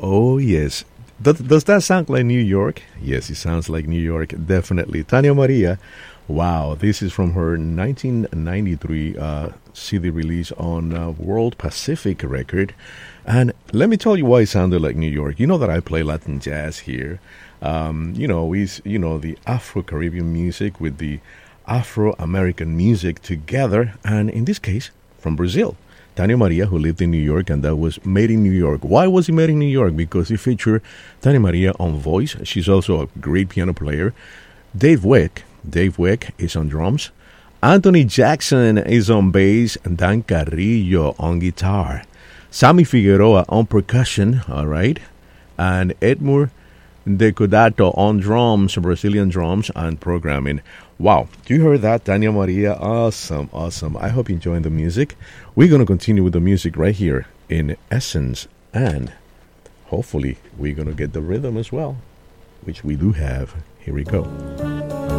Oh, yes. Does that sound like New York? Yes, it sounds like New York, definitely. Tania Maria, wow, this is from her 1993 CD release on World Pacific record. And let me tell you why it sounded like New York. You know that I play Latin jazz here. The Afro-Caribbean music with the Afro-American music together, and in this case, from Brazil. Tania Maria, who lived in New York, and that was Made in New York. Why was it Made in New York? Because it featured Tania Maria on voice. She's also a great piano player. Dave Weck is on drums. Anthony Jackson is on bass. And Dan Carrillo on guitar. Sammy Figueroa on percussion, all right. And Edmur Decodato on drums, Brazilian drums, and programming. Wow, you heard that, Tania Maria? Awesome, awesome. I hope you're enjoying the music. We're going to continue with the music right here in Essence, and hopefully we're going to get the rhythm as well, which we do have. Here we go.